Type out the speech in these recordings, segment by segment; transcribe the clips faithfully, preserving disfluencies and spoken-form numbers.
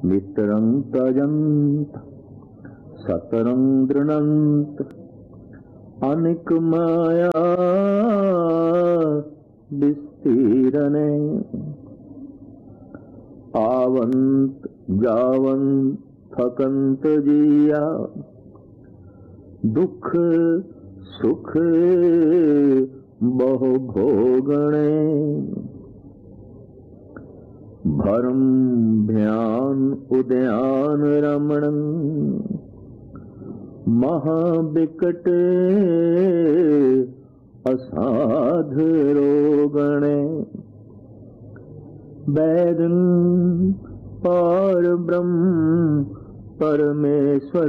मित्रं तजंत सतरं दृणंत अनिक माया विस्तीरणे आवंत जावंत थकंत जिया दुख सुख बहु भोगणे भरम भ्यान उद्यान रमणं महाबिकट असाध रोगणे वैदं पार ब्रह्म परमेश्वर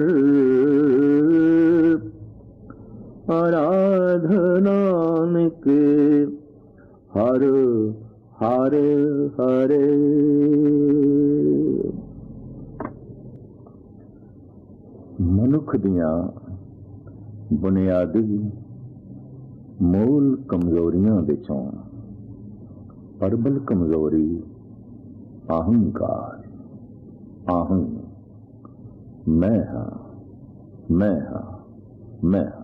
आराधनानिक हर हर हरे। मनुख दियां बुनियादी मूल कमजोरियां विचों प्रबल कमजोरी अहंकार, आहं, मैं हाँ, मैं हाँ, मैं हाँ।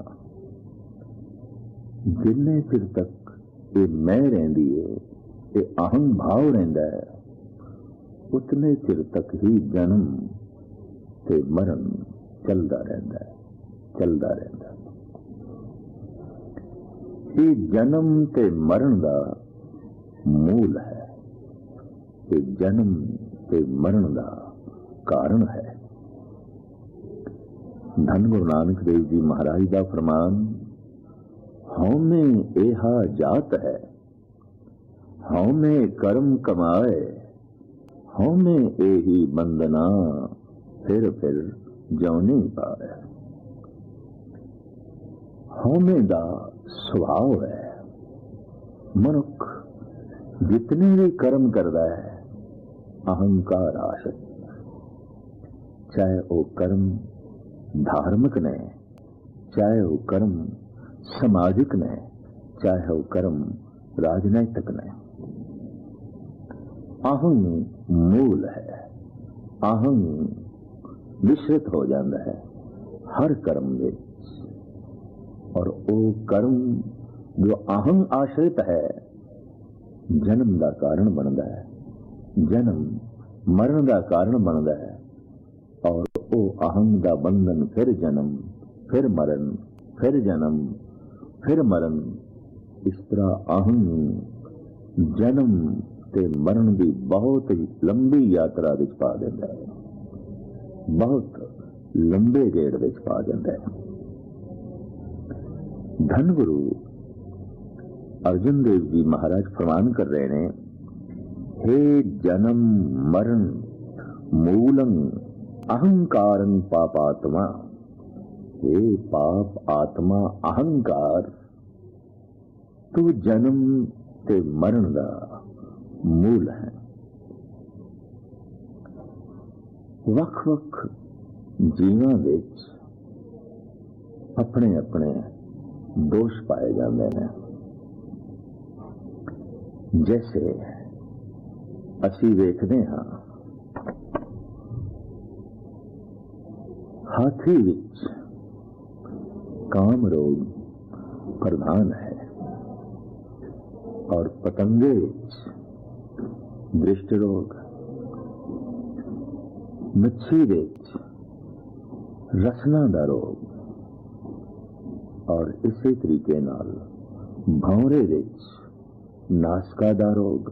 जिन्ने चिर तक ये मैं रहिंदी है, ये अहं भाव रहिंदा है, उतने चिर तक ही जन्म ते मरण चलदा रहिंदा है, चलदा रहिंदा है। ये जन्म ते मरण दा मूल है, ये जन्म ते मरण दा कारण है। धन गुरु नानक देव जी महाराज दा फरमान, हौमे एहा जात है, हौमे कर्म कमाए, हौमे एही बंदना, फिर फिर जौने पाए। हौमे दा स्वभाव है। मनुख जितने भी कर्म करता है अहंकार आश्रित, चाहे वो कर्म धार्मिक ने, चाहे वो कर्म सामाजिक ने, चाहे वो कर्म राजनैतिक ने, अहं मूल है। अहं मिश्रित हो जाता है हर कर्म में, और वो कर्म जो अहं आश्रित है जन्म का कारण बनता है, जन्म मरण का कारण बनता है, और वो अहं का बंधन फिर जन्म, फिर मरण, फिर जन्म, फिर मरण। इस तरह अहं जन्म ते मरण की बहुत लंबी यात्रा विच पा देता है, बहुत लंबे गेड़ विच पा देता है। धन गुरु अर्जुन देव जी महाराज फरमान कर रहे हैं, हे जन्म मरण मूलं अहंकारं पापात्मा, हे पाप आत्मा अहंकार, तू जन्म ते मरण दा मूल है। वख वख जीवां विच अपने अपने दोष पाए जाते हैं। जैसे असी वेखदे हां हाथी विच काम रोग प्रधान है, और पतंगे विच दृष्ट रोग, मच्छी विच रसना दा रोग, और इसी तरीके नाल भौरे विच नासका दा रोग।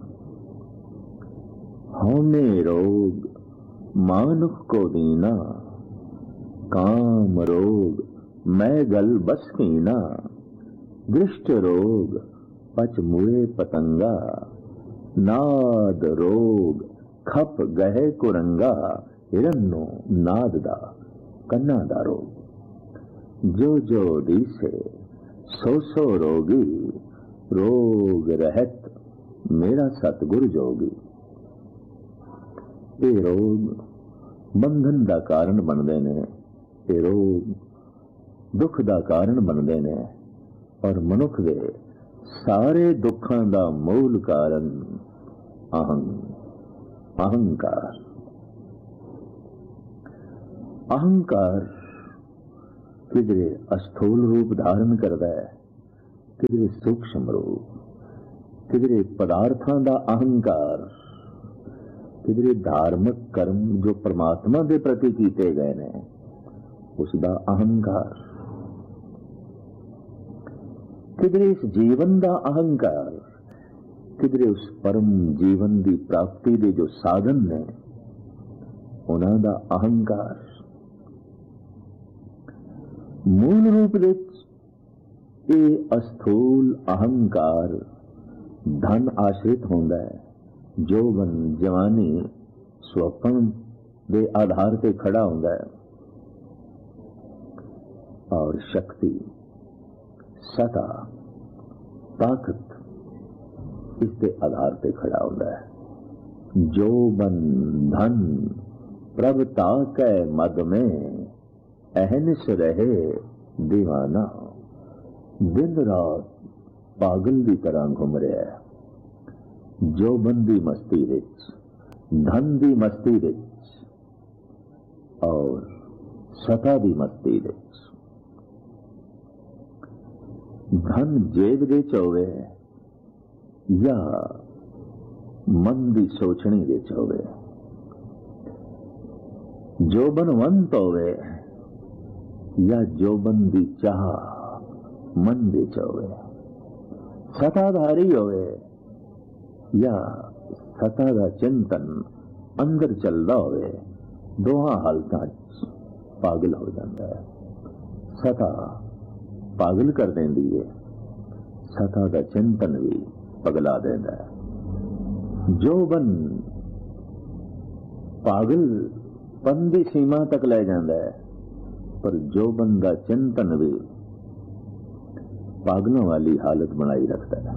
हौमे रोग मानुख को दीना, काम रोग मैं गल बस कीना, दृष्ट रोग पच मुए पतंगा, नाद रोग खप गहे कुरंगा, हिरन्नो नाद दा कन्ना दा रोग। जो जो दीसे सो सो रोगी, रोग रहत मेरा सतगुर जोगी। ये रोग बंधन का कारण बनते ने, ये रोग दुख का कारण बनते ने, और मनुख दे सारे दुखों का मूल कारण अहं अहंकार। अहंकार किधरे अस्थूल रूप धारण करता है, किधरे सूक्ष्म रूप, किधरे पदार्थां दा अहंकार, किधरे धार्मिक कर्म जो परमात्मा के प्रति कीते गए ने उसका अहंकार, किधरे इस जीवन का अहंकार, किधरे उस परम जीवन की प्राप्ति के जो साधन ने उन्हां दा अहंकार। मूल रूप विच ये अस्थूल अहंकार धन आश्रित होंदा है, जोबन जवानी स्वप्न के आधार पर खड़ा होंदा है, और शक्ति सता ताकत इसके आधार पर खड़ा होता है। जोबन धन प्रभता कै मद में अहनिस रहे दीवाना, दिन रात पागल की तरह घूम रहा है। जोबन की मस्ती विच, धन की मस्ती विच और सता की मस्ती विच। धन जेब दे होवे या मन की सोचनी विच होवे, जोबनवंत होवे या जोबन की चाह मन विच होवे, सताधारी होवे या सता का चिंतन अंदर चलता होवे, दोहां हालतां पागल हो जाता है। सता पागल कर देंदी है, सता का चिंतन भी पगला देता है। जोबन पागल पन की सीमा तक ले जाता है, पर जोबन का चिंतन भी पागलों वाली हालत बनाई रखता है।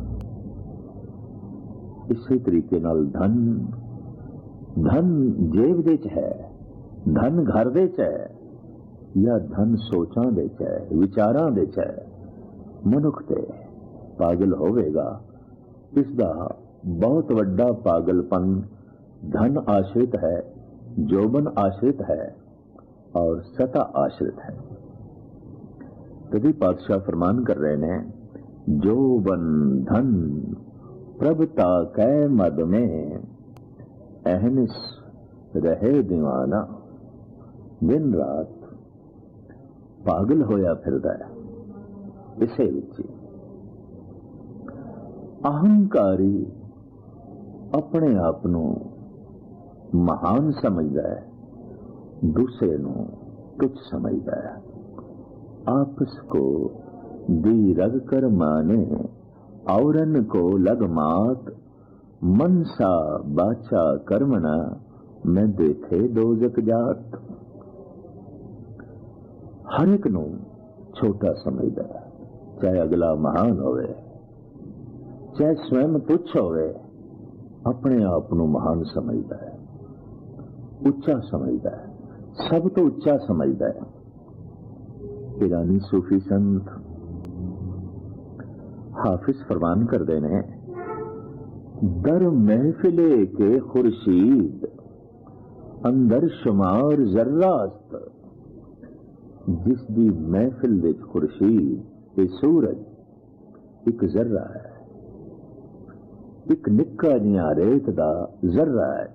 इसी तरीके नाल धन धन जेब दे च है, धन घर दे च है या धन सोचां दे च है, विचारां दे च है, मनुख ते पागल होवेगा। इसका बहुत वड्डा पागलपन धन आश्रित है, जोबन आश्रित है और सता आश्रित है। तभी पातशाह फरमान कर रहे ने, जोबन धन प्रभता कै मद में अहनिस रहे दीवाना, दिन रात पागल होया फिरदा है। इसे विच अहंकारी अपने आप नूं महान समझदा है, दूसरे नूं तुच्छ समझदा है। आपस को दी रग कर माने, औरन को लग मात, मनसा बाचा कर्मणा, मैं देखे दोजक जात। हर एक नूं छोटा समझदा है, चाहे अगला महान होवे, चाहे स्वयं तुच्छ होवे, अपने आप नूं महान समझदा है, उच्चा समझदा है, सब तो उच्चा समझदा है। ईरानी सूफी संत हाफिज फरमान कर देने, दर महफिले के खुर्शीद अंदर शुमार जर्रास्त, जिसदी महफिल विच खुर्शीद ते सूरज एक जर्रा है, एक निक्का जिहा रेत दा जर्रा है।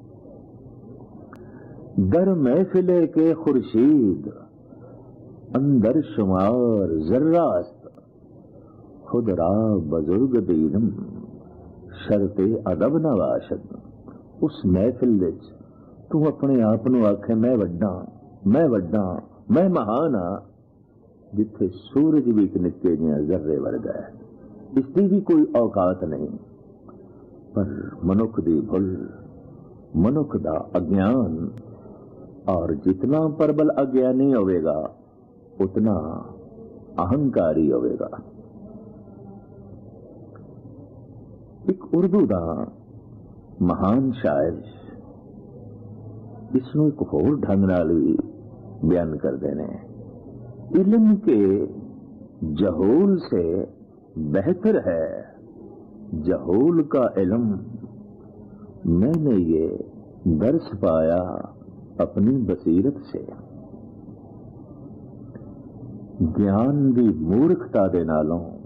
दर महफिले के खुर्शीद अंदर शुमार जर्रास्त, खुद रा बुजुर्ग दीनम शर्ते अदब नवाशद। उस महफिल विच तू अपने आप नूं आखे मैं वड्डा, मैं वड्डा, मैं महान हाँ, जिथे सूरज भी एक निक्के जिहा जर्रे वर्गा है, इसकी भी कोई औकात नहीं। पर मनुख दी भुल, मनुख दा अज्ञान, और जितना प्रबल अज्ञानी होवेगा उतना अहंकारी होवेगा। एक उर्दू दा महान शायर इसनूं एक होर ढंग नाल भी बयान करते हैं, इल्म के जहूल से बेहतर है जहूल का इल्म, मैंने ये दर्स पाया अपनी बसीरत से। ਗਿਆਨ ਦੀ ਮੂਰਖਤਾ ਦੇ ਨਾਲੋਂ